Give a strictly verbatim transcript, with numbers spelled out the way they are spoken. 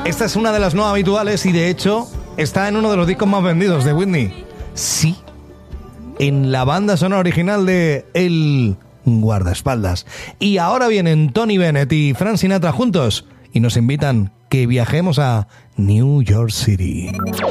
Esta es una de las no habituales y de hecho está en uno de los discos más vendidos de Whitney. Sí, en la banda sonora original de El Guardaespaldas. Y ahora vienen Tony Bennett y Frank Sinatra juntos y nos invitan que viajemos a New York City.